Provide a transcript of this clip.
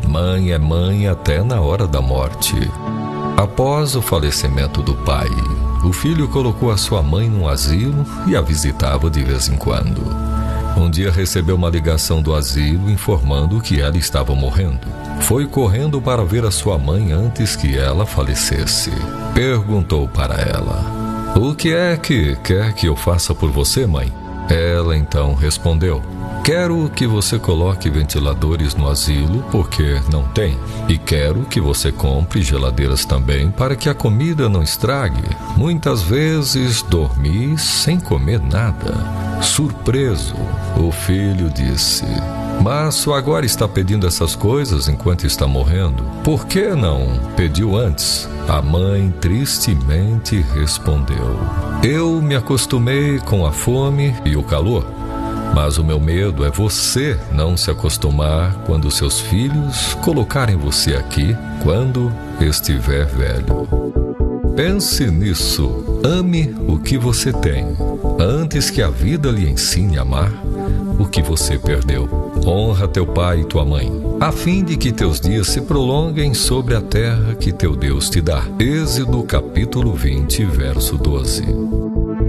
Mãe é mãe até na hora da morte. Após o falecimento do pai, o filho colocou a sua mãe num asilo e a visitava de vez em quando. Um dia recebeu uma ligação do asilo informando que ela estava morrendo. Foi correndo para ver a sua mãe antes que ela falecesse. Perguntou para ela: "O que é que quer que eu faça por você, mãe?" Ela então respondeu: "Quero que você coloque ventiladores no asilo porque não tem. E quero que você compre geladeiras também para que a comida não estrague. Muitas vezes dormi sem comer nada." Surpreso, o filho disse: "Mas só agora está pedindo essas coisas enquanto está morrendo? Por que não pediu antes?" A mãe tristemente respondeu: "Eu me acostumei com a fome e o calor. Mas o meu medo é você não se acostumar quando seus filhos colocarem você aqui quando estiver velho." Pense nisso. Ame o que você tem, antes que a vida lhe ensine a amar o que você perdeu. Honra teu pai e tua mãe, a fim de que teus dias se prolonguem sobre a terra que teu Deus te dá. Êxodo capítulo 20, verso 12.